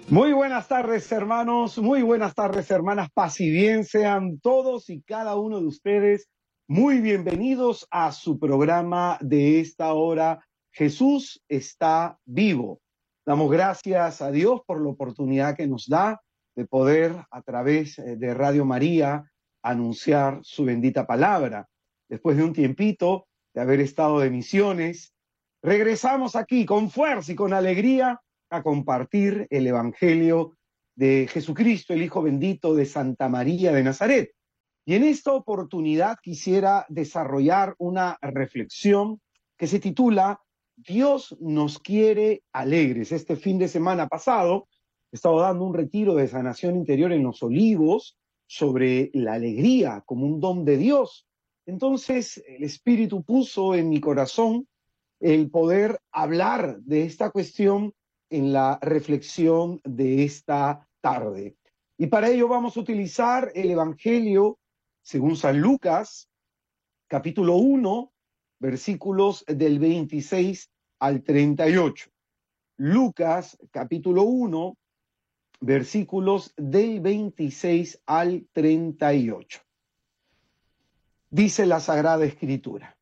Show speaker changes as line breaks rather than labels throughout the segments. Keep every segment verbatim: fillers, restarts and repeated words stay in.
Muy buenas tardes, hermanos, muy buenas tardes, hermanas. Paz y bien sean todos y cada uno de ustedes muy bienvenidos a su programa de esta hora, Jesús está vivo. Damos gracias a Dios por la oportunidad que nos da de poder, a través de Radio María, anunciar su bendita palabra. Después de un tiempito de haber estado de misiones, regresamos aquí con fuerza y con alegría a compartir el Evangelio de Jesucristo, el Hijo bendito de Santa María de Nazaret. Y en esta oportunidad quisiera desarrollar una reflexión que se titula Dios nos quiere alegres. Este fin de semana pasado he estado dando un retiro de sanación interior en Los Olivos sobre la alegría como un don de Dios. Entonces el Espíritu puso en mi corazón el poder hablar de esta cuestión en la reflexión de esta tarde. Y para ello vamos a utilizar el Evangelio según San Lucas, capítulo uno, versículos del veintiséis al treinta y ocho. Lucas, capítulo uno, versículos del veintiséis al treinta y ocho. Dice la Sagrada Escritura: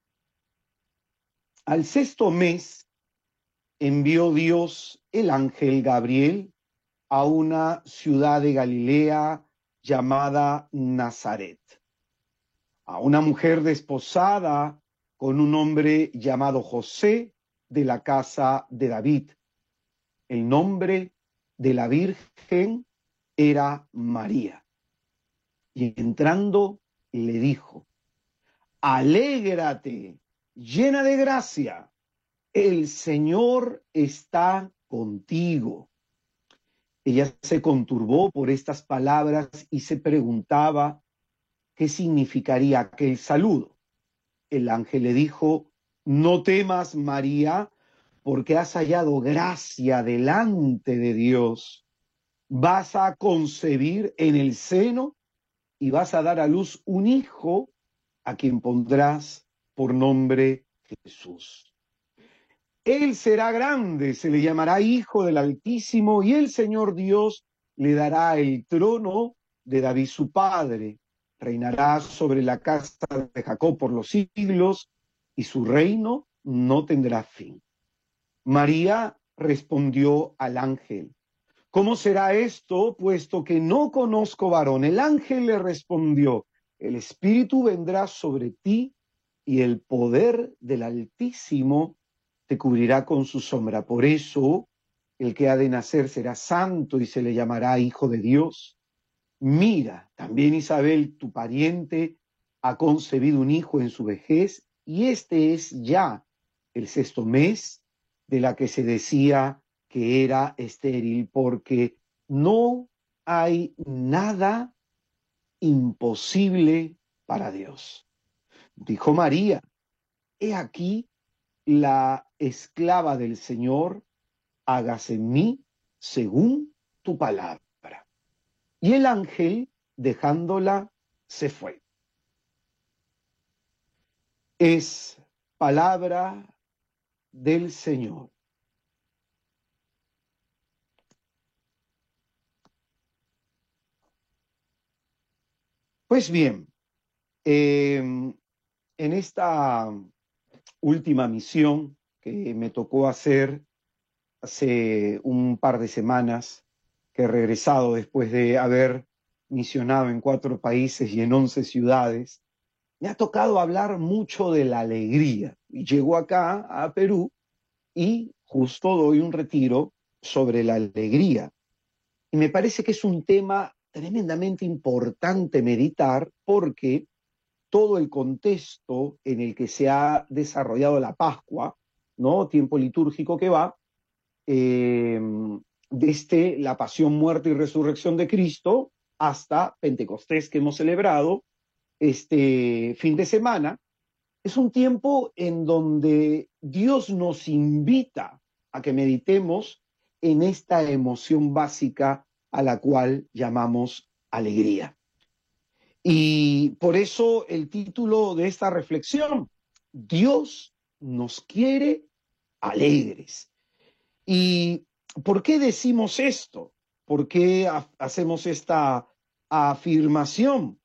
Al sexto mes envió Dios el ángel Gabriel a una ciudad de Galilea llamada Nazaret, a una mujer desposada con un hombre llamado José, de la casa de David. El nombre de la Virgen era María. Y entrando le dijo: Alégrate, llena de gracia, el Señor está contigo. Ella se conturbó por estas palabras y se preguntaba qué significaría aquel saludo. El ángel le dijo: No temas, María, porque has hallado gracia delante de Dios. Vas a concebir en el seno y vas a dar a luz un hijo a quien pondrás por nombre Jesús. Él será grande, se le llamará Hijo del Altísimo, y el Señor Dios le dará el trono de David su padre. Reinará sobre la casa de Jacob por los siglos, y su reino no tendrá fin. María respondió al ángel: ¿Cómo será esto, puesto que no conozco varón? El ángel le respondió: El Espíritu vendrá sobre ti, y el poder del Altísimo te cubrirá con su sombra. Por eso, el que ha de nacer será santo y se le llamará Hijo de Dios. Mira, también Isabel, tu pariente, ha concebido un hijo en su vejez, y este es ya el sexto mes de la que se decía que era estéril, porque no hay nada imposible para Dios. Dijo María: He aquí la esclava del Señor, hágase en mí según tu palabra. Y el ángel, dejándola, se fue. Es palabra del Señor. Pues bien, eh, en esta última misión que me tocó hacer hace un par de semanas, que he regresado después de haber misionado en cuatro países y en once ciudades, me ha tocado hablar mucho de la alegría. Y llego acá a Perú y justo doy un retiro sobre la alegría. Y me parece que es un tema tremendamente importante meditar, porque todo el contexto en el que se ha desarrollado la Pascua, ¿no? Tiempo litúrgico que va, eh, desde la pasión, muerte y resurrección de Cristo hasta Pentecostés, que hemos celebrado este fin de semana, es un tiempo en donde Dios nos invita a que meditemos en esta emoción básica a la cual llamamos alegría. Y por eso el título de esta reflexión: Dios nos quiere alegres. Y ¿por qué decimos esto? ¿Por qué ha hacemos esta afirmación?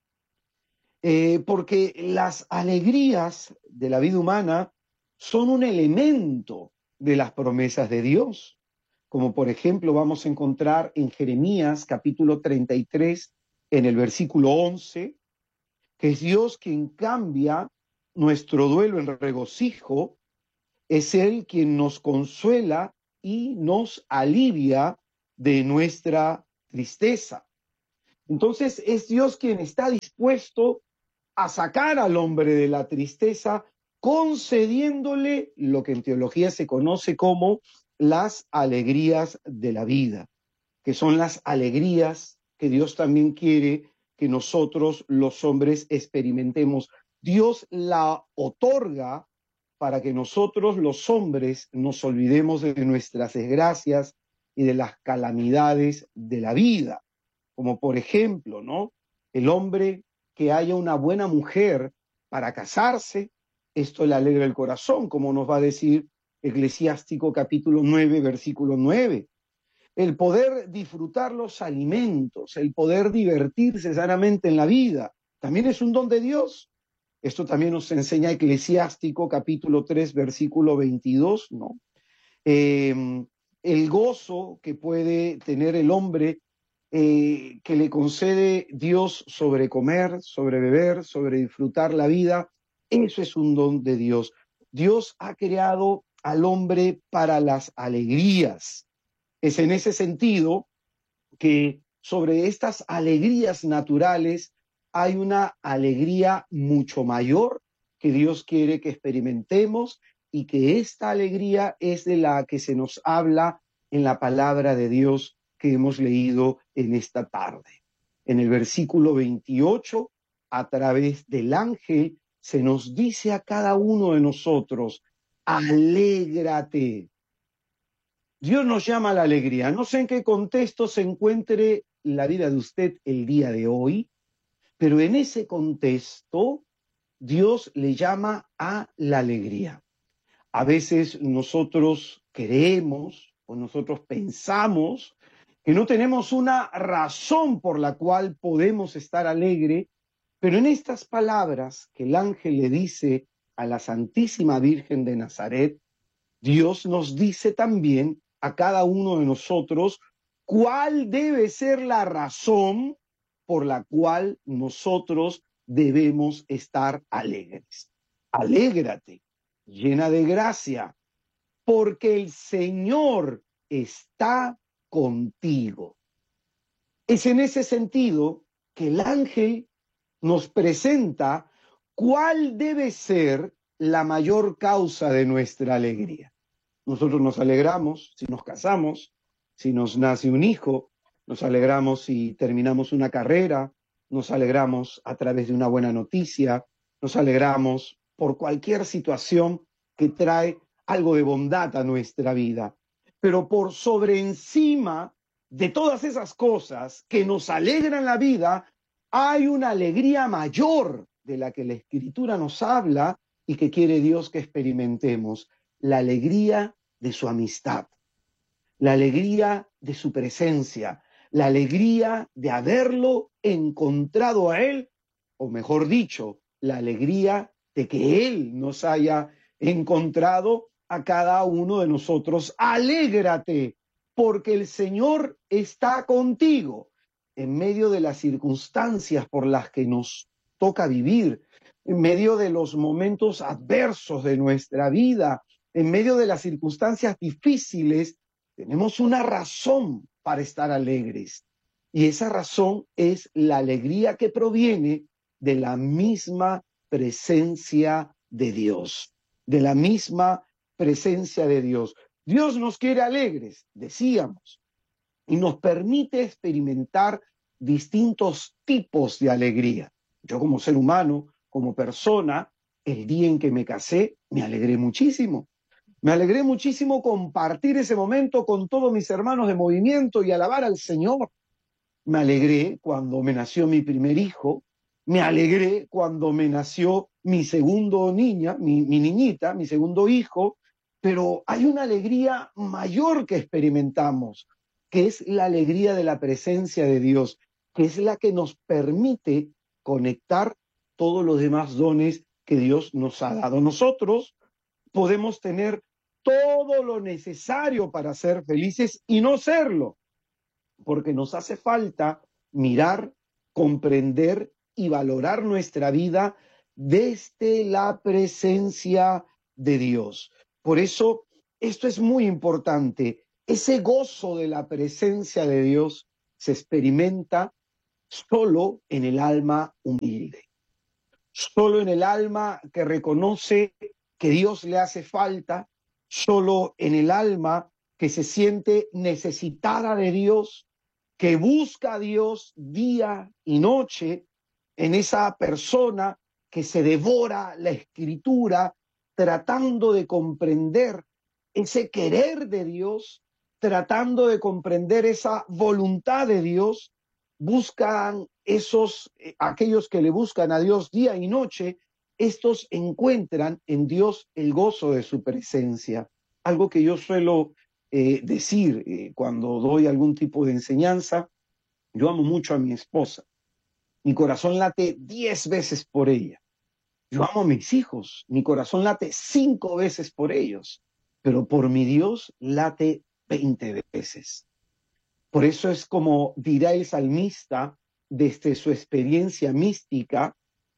Eh, porque las alegrías de la vida humana son un elemento de las promesas de Dios, como por ejemplo vamos a encontrar en Jeremías capítulo treinta y tres, en el versículo once, que es Dios quien cambia nuestro duelo en regocijo, es Él quien nos consuela y nos alivia de nuestra tristeza. Entonces es Dios quien está dispuesto a sacar al hombre de la tristeza, concediéndole lo que en teología se conoce como las alegrías de la vida, que son las alegrías que Dios también quiere que nosotros los hombres experimentemos. Dios la otorga para que nosotros los hombres nos olvidemos de nuestras desgracias y de las calamidades de la vida, como por ejemplo, ¿no? El hombre que haya una buena mujer para casarse, esto le alegra el corazón, como nos va a decir Eclesiástico capítulo nueve, versículo nueve. El poder disfrutar los alimentos, el poder divertirse sanamente en la vida, también es un don de Dios. Esto también nos enseña Eclesiástico capítulo tres, versículo veintidós, ¿no? Eh, el gozo que puede tener el hombre, eh, que le concede Dios sobre comer, sobre beber, sobre disfrutar la vida, eso es un don de Dios. Dios ha creado al hombre para las alegrías. Es en ese sentido que sobre estas alegrías naturales hay una alegría mucho mayor que Dios quiere que experimentemos, y que esta alegría es de la que se nos habla en la palabra de Dios que hemos leído en esta tarde. En el versículo veintiocho, a través del ángel, se nos dice a cada uno de nosotros: alégrate. Dios nos llama a la alegría. No sé en qué contexto se encuentre la vida de usted el día de hoy, pero en ese contexto Dios le llama a la alegría. A veces nosotros creemos o nosotros pensamos que no tenemos una razón por la cual podemos estar alegre, pero en estas palabras que el ángel le dice a la Santísima Virgen de Nazaret, Dios nos dice también a cada uno de nosotros cuál debe ser la razón por la cual nosotros debemos estar alegres. Alégrate, llena de gracia, porque el Señor está contigo. Es en ese sentido que el ángel nos presenta cuál debe ser la mayor causa de nuestra alegría. Nosotros nos alegramos si nos casamos, si nos nace un hijo, nos alegramos si terminamos una carrera, nos alegramos a través de una buena noticia, nos alegramos por cualquier situación que trae algo de bondad a nuestra vida. Pero por sobre encima de todas esas cosas que nos alegran la vida, hay una alegría mayor de la que la Escritura nos habla y que quiere Dios que experimentemos: la alegría de su amistad, la alegría de su presencia, la alegría de haberlo encontrado a Él, o mejor dicho, la alegría de que Él nos haya encontrado a cada uno de nosotros. Alégrate, porque el Señor está contigo en medio de las circunstancias por las que nos toca vivir, en medio de los momentos adversos de nuestra vida, en medio de las circunstancias difíciles. Tenemos una razón para estar alegres, y esa razón es la alegría que proviene de la misma presencia de Dios, de la misma presencia de Dios. Dios nos quiere alegres, decíamos, y nos permite experimentar distintos tipos de alegría. Yo como ser humano, como persona, el día en que me casé, me alegré muchísimo. Me alegré muchísimo compartir ese momento con todos mis hermanos de movimiento y alabar al Señor. Me alegré cuando me nació mi primer hijo. Me alegré cuando me nació mi segundo niña, mi, mi niñita, mi segundo hijo. pero hay una alegría mayor que experimentamos, que es la alegría de la presencia de Dios, que es la que nos permite conectar todos los demás dones que Dios nos ha dado. Nosotros podemos tener todo lo necesario para ser felices y no serlo, porque nos hace falta mirar, comprender y valorar nuestra vida desde la presencia de Dios. Por eso, esto es muy importante. Ese gozo de la presencia de Dios se experimenta solo en el alma humilde, solo en el alma que reconoce que Dios le hace falta, solo en el alma que se siente necesitada de Dios, que busca a Dios día y noche, en esa persona que se devora la Escritura, tratando de comprender ese querer de Dios, tratando de comprender esa voluntad de Dios. Buscan esos, eh, aquellos que le buscan a Dios día y noche, estos encuentran en Dios el gozo de su presencia. Algo que yo suelo eh, decir eh, cuando doy algún tipo de enseñanza. Yo amo mucho a mi esposa. Mi corazón late diez veces por ella. Yo amo a mis hijos. Mi corazón late cinco veces por ellos. Pero por mi Dios late veinte veces. Por eso es como dirá el salmista desde su experiencia mística: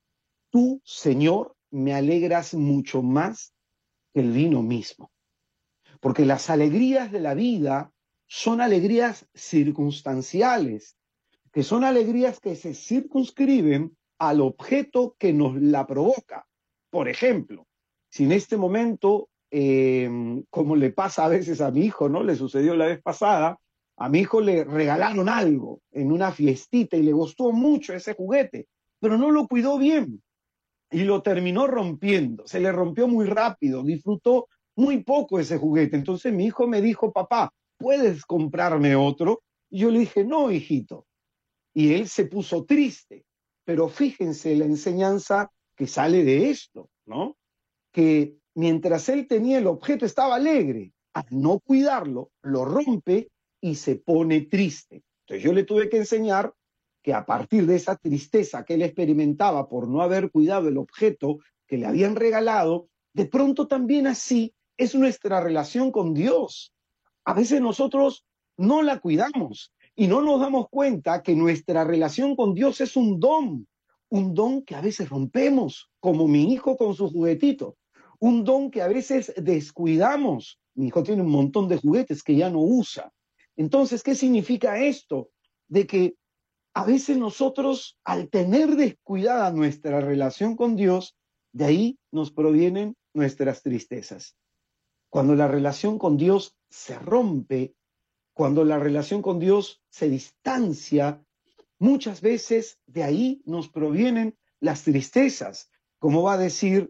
tú, Señor, me alegras mucho más que el vino mismo. Porque las alegrías de la vida son alegrías circunstanciales, que son alegrías que se circunscriben al objeto que nos la provoca. Por ejemplo, si en este momento, eh, como le pasa a veces a mi hijo, ¿no? Le sucedió la vez pasada, a mi hijo le regalaron algo en una fiestita y le gustó mucho ese juguete, pero no lo cuidó bien y lo terminó rompiendo. Se le rompió muy rápido, disfrutó muy poco ese juguete. Entonces mi hijo me dijo: papá, ¿puedes comprarme otro? Y yo le dije: no, hijito. Y él se puso triste. Pero fíjense la enseñanza que sale de esto, ¿no? Que mientras él tenía el objeto estaba alegre. Al no cuidarlo, lo rompe y se pone triste. Entonces yo le tuve que enseñar que a partir de esa tristeza que él experimentaba por no haber cuidado el objeto que le habían regalado, de pronto también así es nuestra relación con Dios. A veces nosotros no la cuidamos y no nos damos cuenta que nuestra relación con Dios es un don, un don que a veces rompemos, como mi hijo con su juguetito, un don que a veces descuidamos. Mi hijo tiene un montón de juguetes que ya no usa. Entonces, ¿qué significa esto? De que a veces nosotros, al tener descuidada nuestra relación con Dios, de ahí nos provienen nuestras tristezas. Cuando la relación con Dios se rompe, cuando la relación con Dios se distancia, muchas veces de ahí nos provienen las tristezas. Como va a decir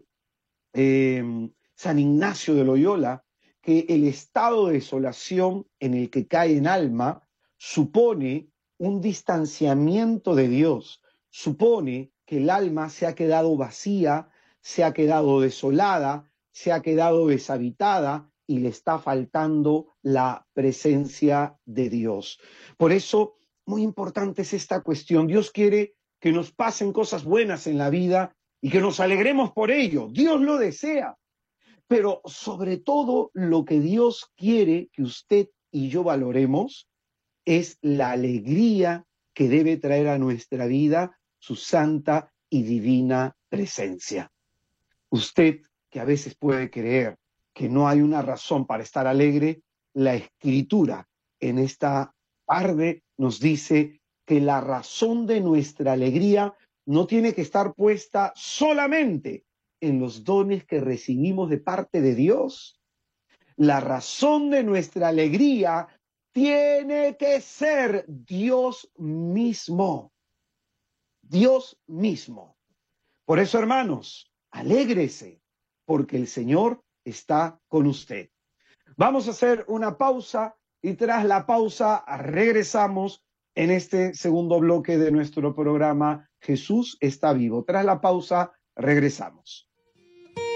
eh, San Ignacio de Loyola, que el estado de desolación en el que cae en alma supone un distanciamiento de Dios, supone que el alma se ha quedado vacía, se ha quedado desolada, se ha quedado deshabitada y le está faltando la presencia de Dios. Por eso, muy importante es esta cuestión. Dios quiere que nos pasen cosas buenas en la vida y que nos alegremos por ello. Dios lo desea. Pero sobre todo, lo que Dios quiere que usted y yo valoremos es la alegría que debe traer a nuestra vida su santa y divina presencia. Usted, que a veces puede creer que no hay una razón para estar alegre, la Escritura en esta tarde nos dice que la razón de nuestra alegría no tiene que estar puesta solamente en los dones que recibimos de parte de Dios. La razón de nuestra alegría tiene que ser Dios mismo. Dios mismo. Por eso, hermanos, alégrese, porque el Señor está con usted. Vamos a hacer una pausa y tras la pausa regresamos en este segundo bloque de nuestro programa Jesús está vivo. Tras la pausa regresamos.